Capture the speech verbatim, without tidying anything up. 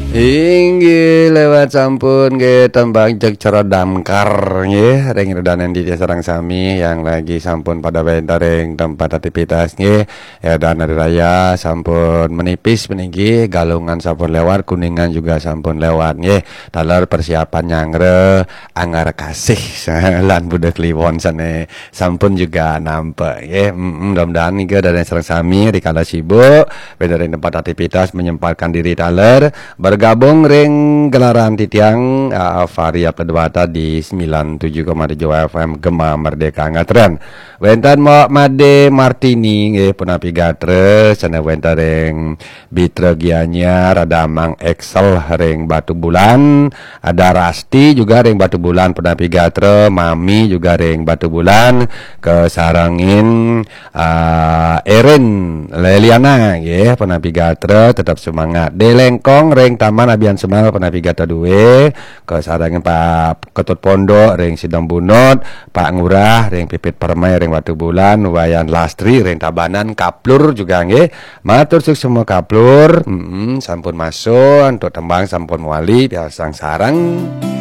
Inggih lewat sampun nggih tembang jek cara damkar nggih ring redanan di sareng sami yang lagi sampun pada bentar ring tempat aktivitas nggih ya dan hari raya sampun menipis meninggi galungan sampun lewat kuningan juga sampun lewat nggih dalar persiapan nyangre anggar kasih lan budak liwon sane sampun juga nampak nggih mm, mudah-mudahan nggih dari sareng sami rikala sibuk bentar ring tempat aktivitas menyempatkan diri dalar bergabung ring gelaran titiang uh, variab kedua di sembilan puluh tujuh koma tujuh F M Gema Merdeka Ngatren. Wenten mo Made Martini nggih punapi gatre sana wenten ring Bitra Gianyar ada Mang Excel ring Batu Bulan, ada Rasti juga ring Batu Bulan punapi gatre, Mami juga ring Batu Bulan, kesarangin uh, Erin Leliana nggih punapi gatre tetap semangat. Delengkong ring Taman Abian Semal penapi gata duwe kesarangin Pak Ketut Pondok ring Sidang Bunut, Pak Ngurah ring Pipit Permai ring Batu Bulan, Wayan Lastri ring Tabanan, Kaplur juga nggih matur suk semua Kaplur mm -mm, sampun masuk untuk tembang sampun wali biasa sarang